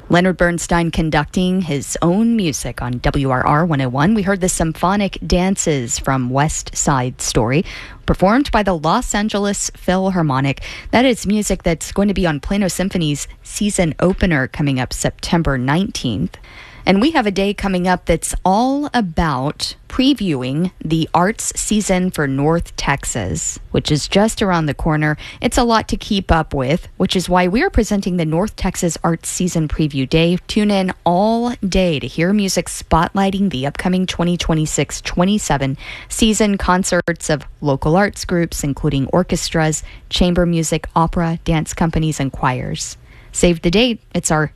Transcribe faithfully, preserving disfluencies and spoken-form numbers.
Leonard Bernstein conducting his own music on W R R one oh one. We heard the symphonic dances from West Side Story, performed by the Los Angeles Philharmonic. That is music that's going to be on Plano Symphony's season opener coming up September nineteenth. And we have a day coming up that's all about previewing the arts season for North Texas, which is just around the corner. It's a lot to keep up with, which is why we're presenting the North Texas Arts Season Preview Day. Tune in all day to hear music spotlighting the upcoming twenty twenty-six twenty-seven season concerts of local arts groups, including orchestras, chamber music, opera, dance companies, and choirs. Save the date. It's our